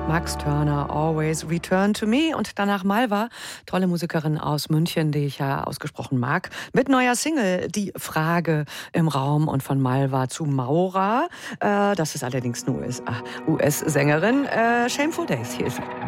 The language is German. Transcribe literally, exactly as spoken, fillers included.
Max Turner, Always Return to Me. Und danach Malva, tolle Musikerin aus München, die ich ja ausgesprochen mag, mit neuer Single Die Frage im Raum. Und von Malva zu Maura, äh, das ist allerdings eine U S-Sängerin, äh, Shameful Days. Hier ist sie.